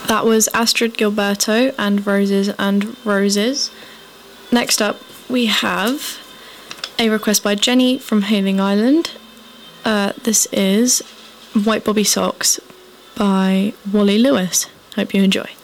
That was Astrid Gilberto and Roses and Roses. Next up, we have a request by Jenny from Hailing Island. This is White Bobby Socks by Wally Lewis. Hope you enjoy.